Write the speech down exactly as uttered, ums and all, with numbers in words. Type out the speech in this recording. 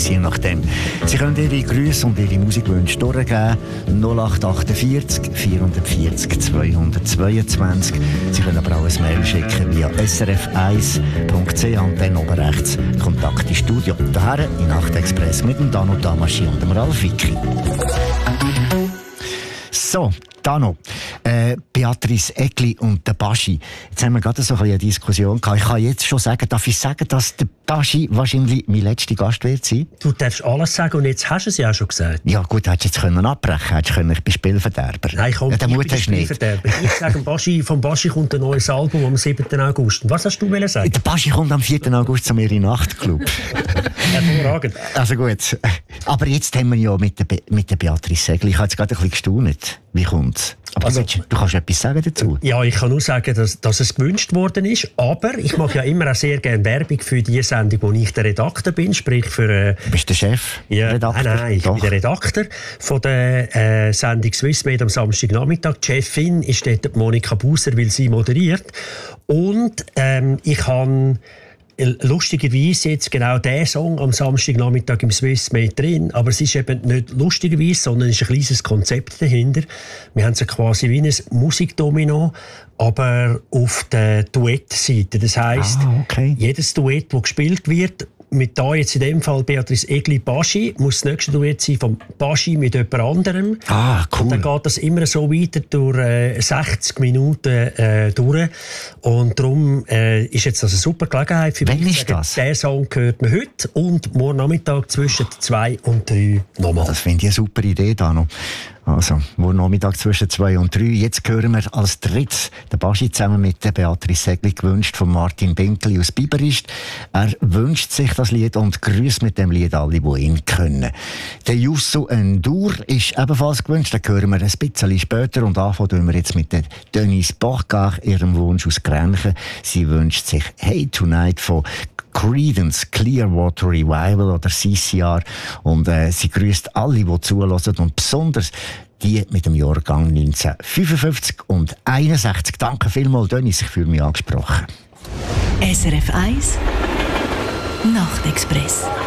je nachdem. Sie können Ihre Grüße und Ihre Musikwünsche durchgeben. null acht achtundvierzig vierundvierzig zweihundertzweiundzwanzig. Sie können aber auch ein Mail schicken via s r f eins punkt c h und dann oben rechts Kontakt ins Studio. Daher in Nachtexpress mit dem Dano Damaschi und dem Ralf Wicki. So, Dano, äh, Beatrice Egli und der Baschi. Jetzt haben wir gerade so eine Diskussion gehabt. Ich kann jetzt schon sagen, darf ich sagen, dass der Baschi wahrscheinlich mein letzter Gast wird sein? Du darfst alles sagen und jetzt hast du es ja auch schon gesagt. Ja gut, hättest du jetzt können abbrechen, hättest können, ich bin Spielverderber. Nein, komm, ja, den ich Mut bin Spielverderber. Ich sage, Baschi, vom Baschi kommt ein neues Album am siebten August. Was hast du wollen sagen? Der Baschi kommt am vierten August zu mir in den Nachtclub. Hervorragend. Also gut. Aber jetzt haben wir ja mit der, Be- mit der Beatrice Egli, ich habe jetzt gerade ein bisschen gestaunt. Wie kommt's? Aber Also, du, du kannst etwas sagen dazu? Ja, ich kann nur sagen, dass, dass es gewünscht worden ist. Aber ich mache ja immer auch sehr gerne Werbung für die Sendung, wo ich der Redakteur bin. Sprich für... Äh, Du bist der Chef? ja, Redakteur? Nein, nein, ich Doch. bin der Redakteur von der äh, Sendung Swissmade am Samstagnachmittag. Die Chefin ist dort Monika Buser, weil sie moderiert. Und ähm, ich habe... lustigerweise jetzt genau der Song am Samstagnachmittag im Swissmade drin, aber es ist eben nicht lustigerweise, sondern es ist ein kleines Konzept dahinter. Wir haben so quasi wie ein Musikdomino, aber auf der Duettseite. Das heisst, ah, okay. jedes Duett, das gespielt wird, mit da jetzt in dem Fall Beatrice Egli Baschi, muss das nächste Duett sein vom Baschi mit jemand anderem. Ah, cool. Und dann geht das immer so weiter durch äh, sechzig Minuten äh, durch. Und darum äh, ist jetzt das eine super Gelegenheit für Wann mich. ist das? Der Song hört man heute und morgen Nachmittag zwischen zwei und drei nochmal. Das finde ich eine super Idee, Dano. Also, morgen Nachmittag zwischen zwei und drei. Jetzt hören wir als drittes den Baschi zusammen mit der Beatrice Egli, gewünscht von Martin Binkeli aus Biberist. Er wünscht sich das Lied und grüßt mit dem Lied alle, die ihn können. Der Yusu Endur ist ebenfalls gewünscht. Den hören wir ein bisschen später. Und anfangen tun wir jetzt mit der Denise Bachgach, ihrem Wunsch aus Grenchen. Sie wünscht sich Hey Tonight von Creedence Clearwater Revival oder C C R. Und äh, sie grüßt alle, die zuhören und besonders die mit dem Jahrgang neunzehnhundertfünfundfünfzig und einundsechzig. Danke vielmals, Dennis, ich fühle mich angesprochen. S R F eins Nachtexpress.